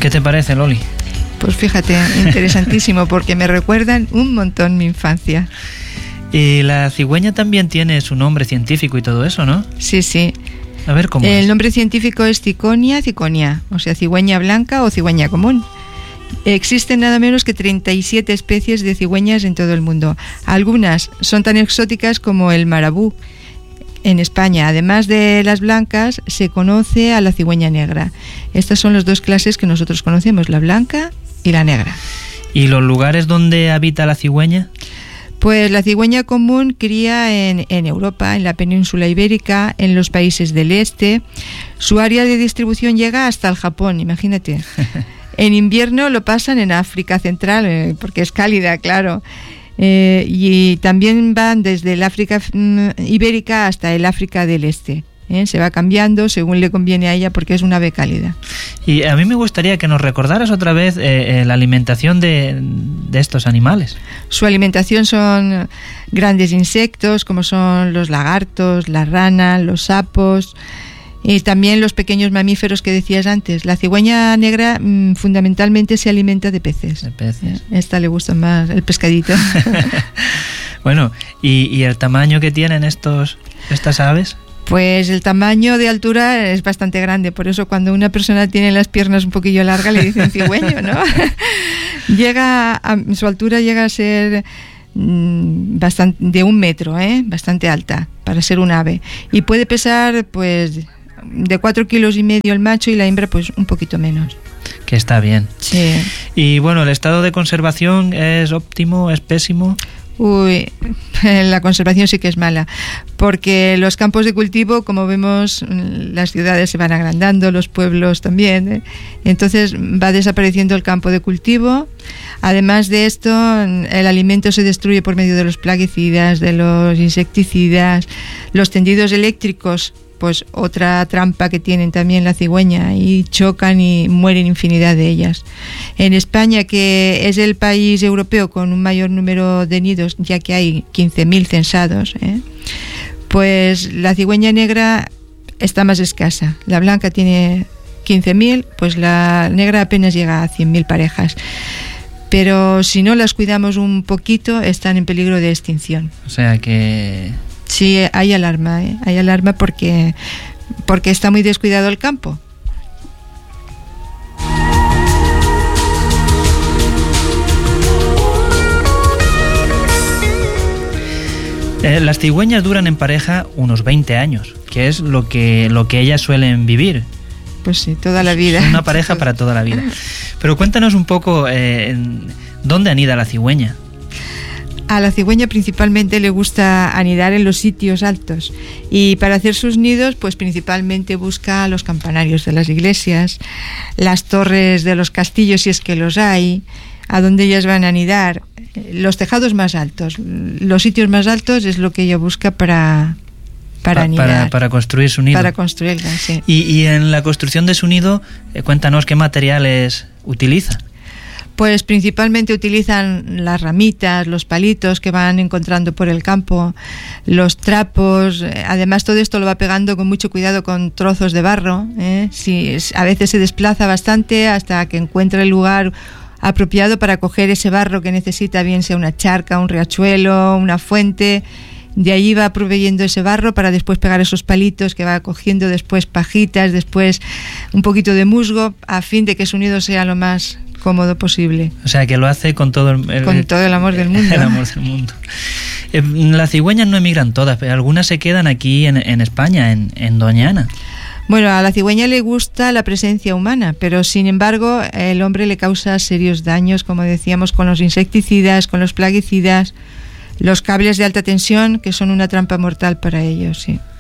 ¿Qué te parece, Loli? Pues fíjate, interesantísimo, porque me recuerdan un montón mi infancia. Y la cigüeña también tiene su nombre científico y todo eso, ¿no? Sí, sí. A ver, ¿cómo es? El nombre científico es Ciconia ciconia, o sea, cigüeña blanca o cigüeña común. Existen nada menos que 37 especies de cigüeñas en todo el mundo. Algunas son tan exóticas como el marabú. En España, además de las blancas, se conoce a la cigüeña negra. Estas son las dos clases que nosotros conocemos, la blanca y la negra. ¿Y los lugares donde habita la cigüeña? Pues la cigüeña común cría en Europa, en la península ibérica, en los países del este. Su área de distribución llega hasta el Japón, imagínate. En invierno lo pasan en África Central, porque es cálida, claro. Y también van desde el África ibérica hasta el África del Este. Se va cambiando según le conviene a ella, porque es una ave cálida. Y a mí me gustaría que nos recordaras otra vez la alimentación de estos animales. Su alimentación son grandes insectos, como son los lagartos, la rana, los sapos, y también los pequeños mamíferos que decías antes. La cigüeña negra fundamentalmente se alimenta de peces. De peces. Esta le gusta más el pescadito. Bueno, ¿y el tamaño que tienen estas aves? Pues el tamaño de altura es bastante grande, por eso cuando una persona tiene las piernas un poquillo largas le dicen cigüeño, ¿no? Su altura llega a ser bastante, de 1 metro, bastante alta para ser un ave, y puede pesar pues de 4,5 kilos el macho y la hembra pues un poquito menos. Que está bien. Sí. Y bueno, ¿el estado de conservación es óptimo, es pésimo? Uy, la conservación sí que es mala, porque los campos de cultivo, como vemos, las ciudades se van agrandando, los pueblos también, entonces va desapareciendo el campo de cultivo. Además de esto, el alimento se destruye por medio de los plaguicidas, de los insecticidas, los tendidos eléctricos, pues otra trampa que tienen también la cigüeña, y chocan y mueren infinidad de ellas. En España, que es el país europeo con un mayor número de nidos, ya que hay 15.000 censados, pues la cigüeña negra está más escasa. La blanca tiene 15.000, pues la negra apenas llega a 100.000 parejas. Pero si no las cuidamos un poquito, están en peligro de extinción. O sea que... Sí, hay alarma, hay alarma porque está muy descuidado el campo. Las cigüeñas duran en pareja unos 20 años, que es lo que ellas suelen vivir. Pues sí, toda la vida. Es una pareja para toda la vida. Pero cuéntanos un poco dónde anida la cigüeña. A la cigüeña principalmente le gusta anidar en los sitios altos, y para hacer sus nidos pues principalmente busca los campanarios de las iglesias, las torres de los castillos si es que los hay, a donde ellas van a anidar, los tejados más altos, los sitios más altos es lo que ella busca para anidar. Para construir su nido. Para construirla, sí. Y en la construcción de su nido, cuéntanos qué materiales utiliza. Pues principalmente utilizan las ramitas, los palitos que van encontrando por el campo, los trapos. Además todo esto lo va pegando con mucho cuidado con trozos de barro. Sí, a veces se desplaza bastante hasta que encuentra el lugar apropiado para coger ese barro que necesita, bien sea una charca, un riachuelo, una fuente. De allí va proveyendo ese barro para después pegar esos palitos que va cogiendo, después pajitas, después un poquito de musgo, a fin de que su nido sea lo más cómodo posible. O sea, que lo hace con todo el amor del mundo. El amor del mundo. Las cigüeñas no emigran todas, pero algunas se quedan aquí en España, en Doñana. Bueno, a la cigüeña le gusta la presencia humana, pero sin embargo el hombre le causa serios daños, como decíamos, con los insecticidas, con los plaguicidas, los cables de alta tensión, que son una trampa mortal para ellos, sí.